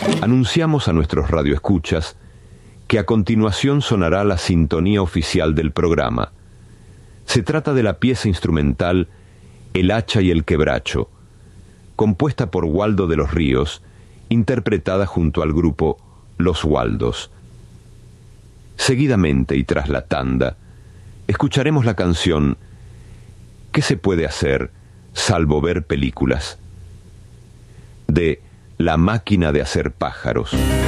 Anunciamos a nuestros radioescuchas que a continuación sonará la sintonía oficial del programa. Se trata de la pieza instrumental El hacha y el quebracho, compuesta por Waldo de los Ríos, interpretada junto al grupo Los Waldos. Seguidamente y tras la tanda, escucharemos la canción ¿Qué se puede hacer salvo ver películas?, de La máquina de hacer pájaros.